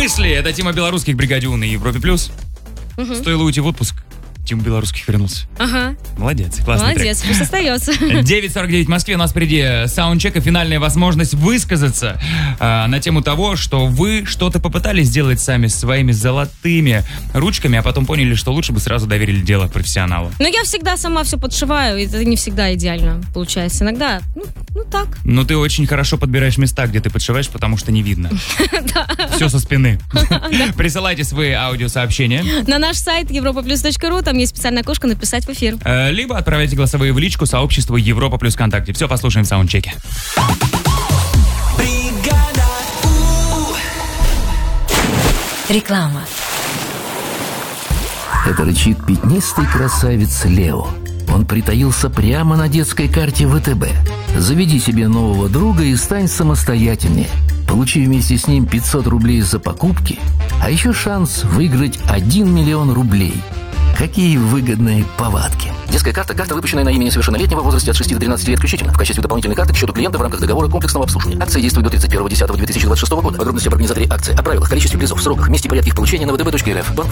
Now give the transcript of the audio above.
мысли. Это тема белорусских бригадюн и Европе Плюс. Стоило уйти в отпуск. Тима белорусских вернулся. Ага. Молодец, классный Молодец, пусть остается. 9:49 в Москве. У нас впереди саундчек и финальная возможность высказаться на тему того, что вы что-то попытались сделать сами своими золотыми ручками, а потом поняли, что лучше бы сразу доверили дело профессионалу. Но я всегда сама все подшиваю, и это не всегда идеально получается. Иногда, так. Но ты очень хорошо подбираешь места, где ты подшиваешь, потому что не видно. Все со спины. Присылайте свои аудиосообщения. На наш сайт europaplus.ru, там есть специальное окошко «Написать в эфир». Либо отправляйте голосовые в личку сообщества Европа Плюс ВКонтакте. Все послушаем в саундчеке. Реклама. Это рычит пятнистый красавец Лео. Он притаился прямо на детской карте ВТБ. Заведи себе нового друга и стань самостоятельнее. Получи вместе с ним 500 рублей за покупки, а еще шанс выиграть 1 миллион рублей. Какие выгодные повадки. Детская карта – карта, выпущенная на имя несовершеннолетнего в возрасте от 6 до 13 лет включительно. В качестве дополнительной карты к счету клиента в рамках договора комплексного обслуживания. Акция действует до 31.10.2026 года. Подробности об организаторе акции, о правилах, количестве призов, сроках, месте и порядке их получения на vtb.rf. Банк